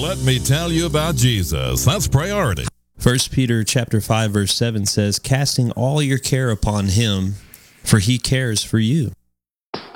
Let me tell you about Jesus. That's priority. 1 Peter chapter 5, verse 7 says, casting all your care upon him, for he cares for you.